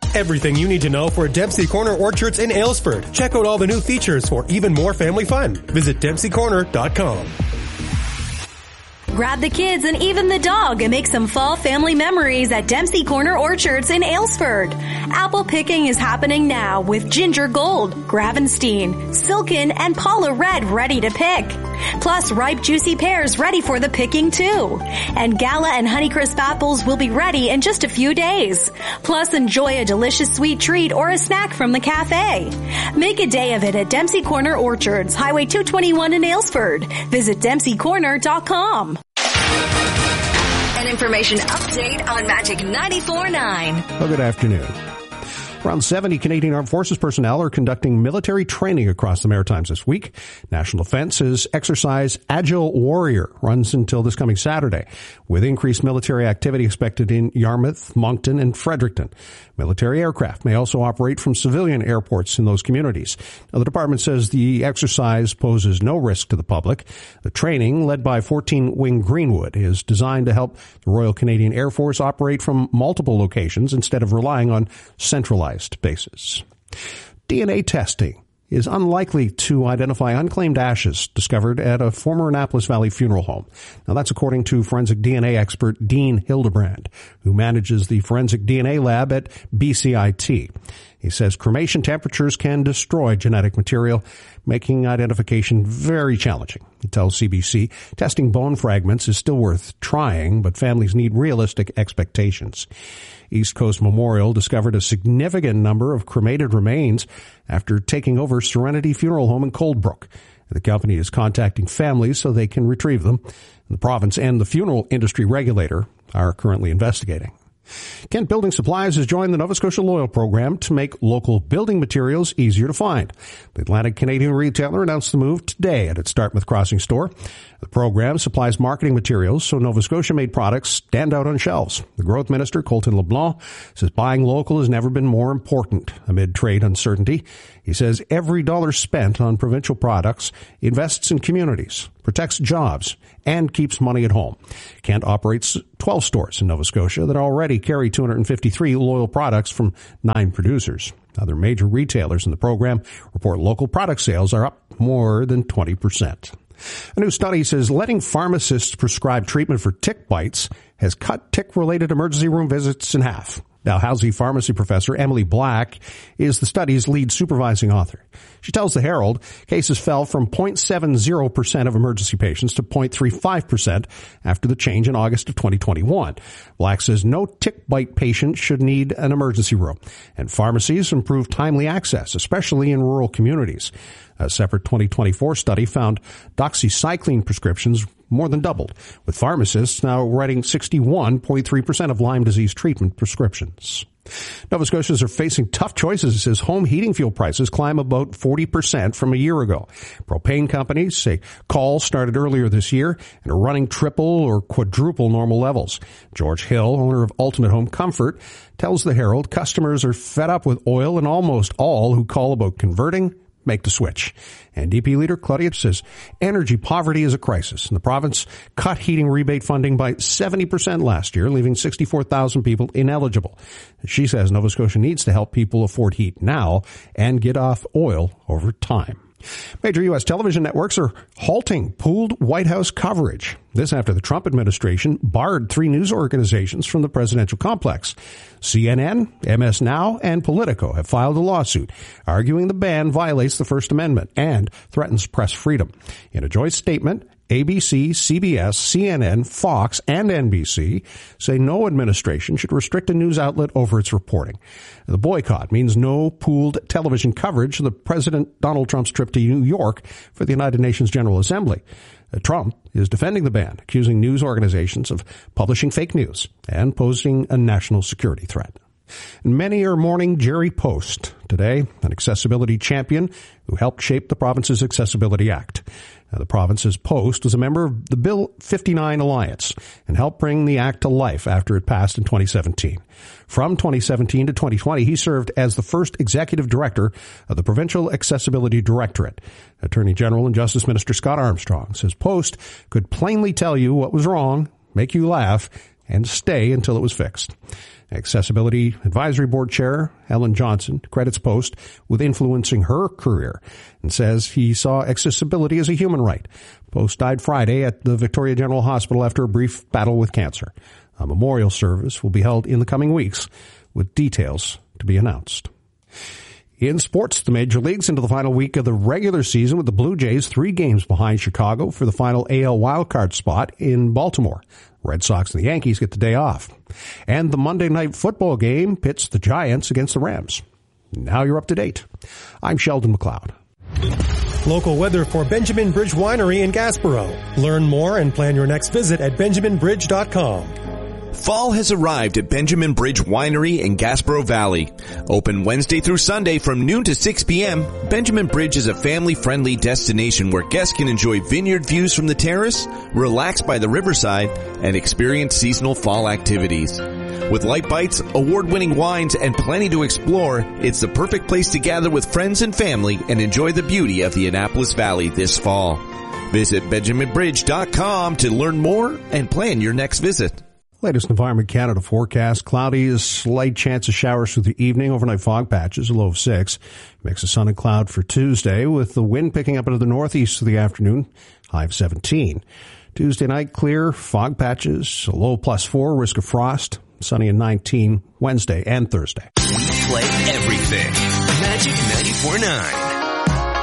Everything you need to know for Dempsey Corner Orchards in Aylesford. Check out all the new features for even more family fun. Visit DempseyCorner.com. Grab the kids and even the dog and make some fall family memories at Dempsey Corner Orchards in Aylesford. Apple picking is happening now with Ginger Gold, Gravenstein, Silken, and Paula Red ready to pick. Plus ripe juicy pears ready for the picking too. And Gala and Honeycrisp apples will be ready in just a few days. Plus enjoy a delicious sweet treat or a snack from the cafe. Make a day of it at Dempsey Corner Orchards, Highway 221 in Aylesford. Visit DempseyCorner.com. An information update on Magic 94.9. Well, good afternoon. Around 70 Canadian Armed Forces personnel are conducting military training across the Maritimes this week. National Defence's exercise Agile Warrior runs until this coming Saturday, with increased military activity expected in Yarmouth, Moncton, and Fredericton. Military aircraft may also operate from civilian airports in those communities. Now, the department says the exercise poses no risk to the public. The training, led by 14 Wing Greenwood, is designed to help the Royal Canadian Air Force operate from multiple locations instead of relying on centralized bases. DNA testing is unlikely to identify unclaimed ashes discovered at a former Annapolis Valley funeral home. Now, that's according to forensic DNA expert Dean Hildebrand, who manages the forensic DNA lab at BCIT. He says cremation temperatures can destroy genetic material, making identification very challenging. He tells CBC testing bone fragments is still worth trying, but families need realistic expectations. East Coast Memorial discovered a significant number of cremated remains after taking over Serenity Funeral Home in Coldbrook. The company is contacting families so they can retrieve them. The province and the funeral industry regulator are currently investigating. Kent Building Supplies has joined the Nova Scotia Loyal Program to make local building materials easier to find. The Atlantic Canadian retailer announced the move today at its Dartmouth Crossing store. The program supplies marketing materials so Nova Scotia-made products stand out on shelves. The Growth Minister, Colton LeBlanc, says buying local has never been more important amid trade uncertainty. He says every dollar spent on provincial products invests in communities, protects jobs, and keeps money at home. Kent operates 12 stores in Nova Scotia that already carry 253 loyal products from 9 producers. Other major retailers in the program report local product sales are up more than 20%. A new study says letting pharmacists prescribe treatment for tick bites has cut tick-related emergency room visits in half. Dalhousie pharmacy professor Emily Black is the study's lead supervising author. She tells the Herald cases fell from 0.70% of emergency patients to 0.35% after the change in August of 2021. Black says no tick bite patient should need an emergency room, and pharmacies improve timely access, especially in rural communities. A separate 2024 study found doxycycline prescriptions more than doubled, with pharmacists now writing 61.3% of Lyme disease treatment prescriptions. Nova Scotians are facing tough choices as home heating fuel prices climb about 40% from a year ago. Propane companies say calls started earlier this year and are running triple or quadruple normal levels. George Hill, owner of Ultimate Home Comfort, tells the Herald customers are fed up with oil, and almost all who call about converting make the switch. NDP leader Claudia says energy poverty is a crisis, and the province cut heating rebate funding by 70% last year, leaving 64,000 people ineligible. She says Nova Scotia needs to help people afford heat now and get off oil over time. Major U.S. television networks are halting pooled White House coverage. This after the Trump administration barred 3 news organizations from the presidential complex. CNN, MS Now, and Politico have filed a lawsuit arguing the ban violates the First Amendment and threatens press freedom. In a joint statement, ABC, CBS, CNN, Fox, and NBC say no administration should restrict a news outlet over its reporting. The boycott means no pooled television coverage of the President Donald Trump's trip to New York for the United Nations General Assembly. Trump is defending the ban, accusing news organizations of publishing fake news and posing a national security threat. Many are mourning Jerry Post today, an accessibility champion who helped shape the province's Accessibility Act. The province's Post was a member of the Bill 59 Alliance and helped bring the act to life after it passed in 2017. From 2017 to 2020, he served as the first executive director of the Provincial Accessibility Directorate. Attorney General and Justice Minister Scott Armstrong says Post could plainly tell you what was wrong, make you laugh, and stay until it was fixed. Accessibility Advisory Board Chair Ellen Johnson credits Post with influencing her career and says he saw accessibility as a human right. Post died Friday at the Victoria General Hospital after a brief battle with cancer. A memorial service will be held in the coming weeks with details to be announced. In sports, the major leagues into the final week of the regular season with the Blue Jays 3 games behind Chicago for the final AL wildcard spot in Baltimore. Red Sox and the Yankees get the day off. And the Monday night football game pits the Giants against the Rams. Now you're up to date. I'm Sheldon McLeod. Local weather for Benjamin Bridge Winery in Gasboro. Learn more and plan your next visit at benjaminbridge.com. Fall has arrived at Benjamin Bridge Winery in Gasboro Valley. Open Wednesday through Sunday from noon to 6 p.m., Benjamin Bridge is a family-friendly destination where guests can enjoy vineyard views from the terrace, relax by the riverside, and experience seasonal fall activities. With light bites, award-winning wines, and plenty to explore, it's the perfect place to gather with friends and family and enjoy the beauty of the Annapolis Valley this fall. Visit benjaminbridge.com to learn more and plan your next visit. Latest Environment Canada forecast. Cloudy, a slight chance of showers through the evening. Overnight fog patches, a low of 6. Mix of sun and cloud for Tuesday, with the wind picking up into the northeast through the afternoon. High of 17. Tuesday night, clear, fog patches, a low +4, risk of frost. Sunny at 19, Wednesday and Thursday. We play everything. Magic 94.9.